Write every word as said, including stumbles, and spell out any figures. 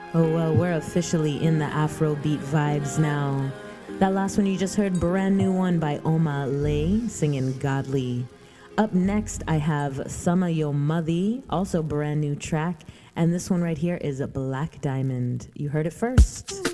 Oh, well, we're officially in the Afrobeat vibes now. That last one you just heard, brand new one by Oma Lay, singing Godly. Up next, I have Sama Yo Muddy, also brand new track. And this one right here is a Black Diamond. You heard it first.